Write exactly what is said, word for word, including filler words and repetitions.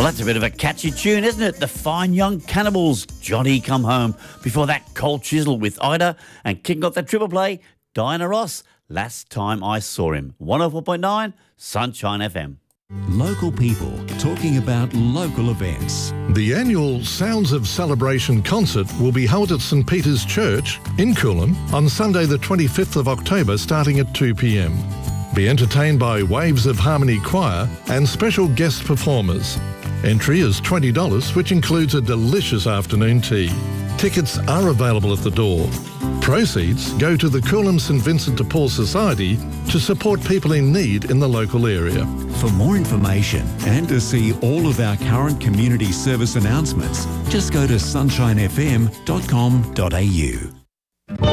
Well, that's a bit of a catchy tune, isn't it? The Fine Young Cannibals, Johnny Come Home. Before that, Cold Chisel with Ida, and kicking off the triple play, Diana Ross, Last Time I Saw Him. one oh four point nine, Sunshine F M. Local people talking about local events. The annual Sounds of Celebration concert will be held at St Peter's Church in Coolum on Sunday the twenty-fifth of October starting at two p m. Be entertained by Waves of Harmony Choir and special guest performers. Entry is twenty dollars, which includes a delicious afternoon tea. Tickets are available at the door. Proceeds go to the Coolum St Vincent de Paul Society to support people in need in the local area. For more information and to see all of our current community service announcements, just go to sunshine f m dot com dot a u.